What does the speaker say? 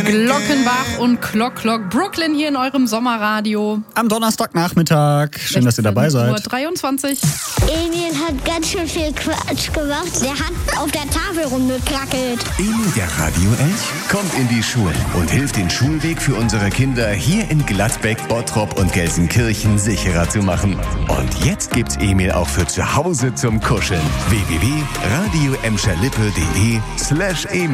Glockenbach und Clock Brooklyn hier in eurem Sommerradio. Am Donnerstagnachmittag. Schön, dass ihr dabei seid. 23 Uhr. Emil hat ganz schön viel Quatsch gemacht. Der hat auf der Tafel rumgekrackelt. Emil, der Radio-Elch, kommt in die Schulen und hilft den Schulweg für unsere Kinder hier in Gladbeck, Bottrop und Gelsenkirchen sicherer zu machen. Und jetzt gibt's Emil auch für zu Hause zum Kuscheln. www.radioemscherlippe.de/Emil